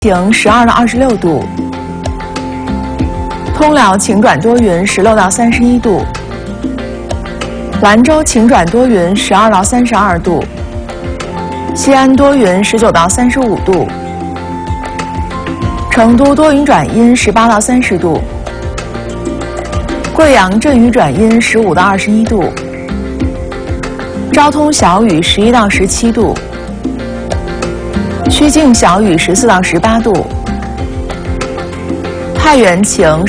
晴12到26度，通辽晴转多云16到31度，兰州晴转多云12到32度，西安多云19到35度，成都多云转阴18到30度，贵阳阵雨转阴15到21度，昭通小雨11到17度，曲靖小雨14到18度，太原晴